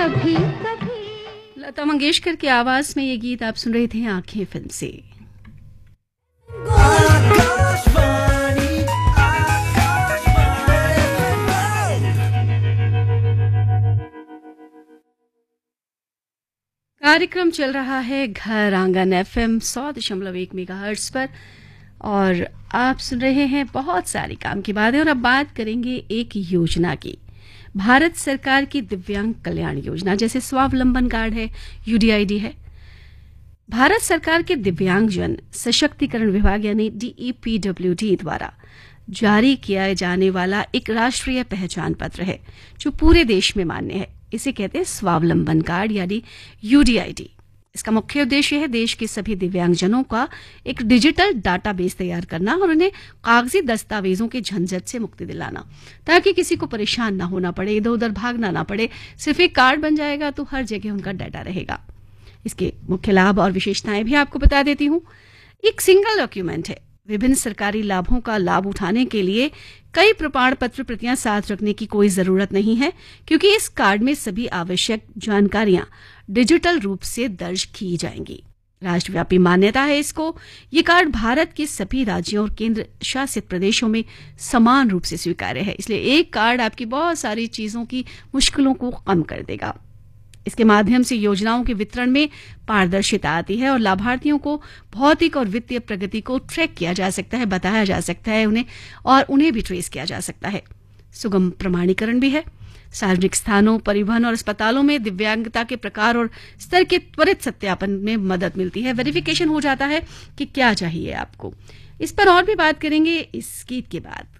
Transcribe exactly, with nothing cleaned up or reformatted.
कभी कभी लता मंगेशकर की आवाज में ये गीत आप सुन रहे थे आंखें फिल्म से। कार्यक्रम चल रहा है घर आंगन एफएम सौ दशमलव एक मेगाहर्ट्ज पर और आप सुन रहे हैं बहुत सारी काम की बातें। और अब बात करेंगे एक योजना की, भारत सरकार की दिव्यांग कल्याण योजना, जैसे स्वावलंबन कार्ड है, यूडीआईडी है। भारत सरकार के दिव्यांगजन सशक्तिकरण विभाग यानी डीईपीडब्ल्यूडी द्वारा जारी किया जाने वाला एक राष्ट्रीय पहचान पत्र है जो पूरे देश में मान्य है। इसे कहते हैं स्वावलंबन कार्ड यानी यूडीआईडी। इसका मुख्य उद्देश्य है देश के सभी दिव्यांगजनों का एक डिजिटल डाटाबेस तैयार करना और उन्हें कागजी दस्तावेजों के झंझट से मुक्ति दिलाना, ताकि किसी को परेशान ना होना पड़े, इधर उधर भागना ना पड़े। सिर्फ एक कार्ड बन जाएगा तो हर जगह उनका डाटा रहेगा। इसके मुख्य लाभ और विशेषताएं भी आपको बता देती हूँ। एक सिंगल डॉक्यूमेंट है, विभिन्न सरकारी लाभों का लाभ उठाने के लिए कई प्रमाण पत्र प्रतियां साथ रखने की कोई जरूरत नहीं है, क्योंकि इस कार्ड में सभी आवश्यक जानकारियां डिजिटल रूप से दर्ज की जाएंगी। राष्ट्रव्यापी मान्यता है इसको। ये कार्ड भारत के सभी राज्यों और केंद्र शासित प्रदेशों में समान रूप से स्वीकार्य है, इसलिए एक कार्ड आपकी बहुत सारी चीजों की मुश्किलों को कम कर देगा। इसके माध्यम से योजनाओं के वितरण में पारदर्शिता आती है और लाभार्थियों को भौतिक और वित्तीय प्रगति को ट्रैक किया जा सकता है, बताया जा सकता है उन्हें, और उन्हें भी ट्रेस किया जा सकता है। सुगम प्रमाणीकरण भी है। सार्वजनिक स्थानों, परिवहन और अस्पतालों में दिव्यांगता के प्रकार और स्तर के त्वरित सत्यापन में मदद मिलती है। वेरिफिकेशन हो जाता है कि क्या चाहिए आपको। इस पर और भी बात करेंगे इस गीत के बाद।